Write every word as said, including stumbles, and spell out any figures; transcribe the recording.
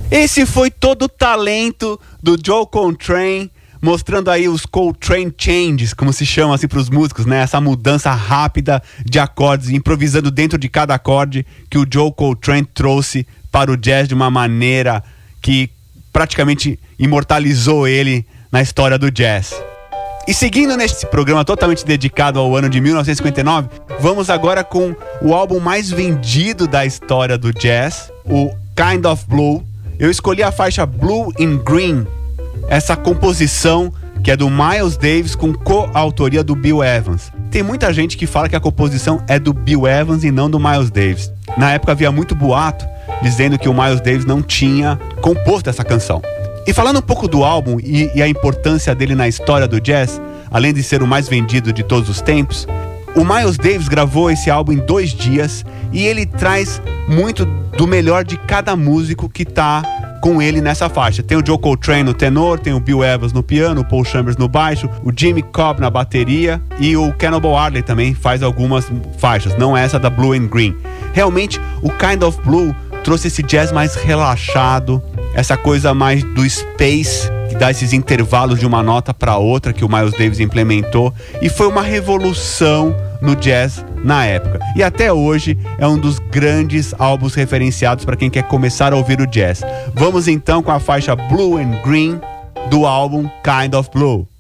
Esse foi todo o talento do Joe Coltrane, mostrando aí os Coltrane Changes, como se chama assim para os músicos, né? Essa mudança rápida de acordes, improvisando dentro de cada acorde, que o Joe Coltrane trouxe para o jazz de uma maneira que praticamente imortalizou ele na história do jazz. E seguindo neste programa totalmente dedicado ao ano de mil novecentos e cinquenta e nove, vamos agora com o álbum mais vendido da história do jazz, o Kind of Blue. Eu escolhi a faixa Blue in Green, essa composição que é do Miles Davis com coautoria do Bill Evans. Tem muita gente que fala que a composição é do Bill Evans e não do Miles Davis. Na época havia muito boato dizendo que o Miles Davis não tinha composto essa canção. E falando um pouco do álbum e, e a importância dele na história do jazz, além de ser o mais vendido de todos os tempos, o Miles Davis gravou esse álbum em dois dias e ele traz muito do melhor de cada músico que tá com ele nessa faixa. Tem o Joe Coltrane no tenor, tem o Bill Evans no piano, o Paul Chambers no baixo, o Jimmy Cobb na bateria e o Cannonball Adderley também faz algumas faixas, não essa da Blue and Green. Realmente, o Kind of Blue trouxe esse jazz mais relaxado, essa coisa mais do space, que dá esses intervalos de uma nota para outra que o Miles Davis implementou, e foi uma revolução no jazz na época. E até hoje é um dos grandes álbuns referenciados para quem quer começar a ouvir o jazz. Vamos então com a faixa Blue and Green do álbum Kind of Blue.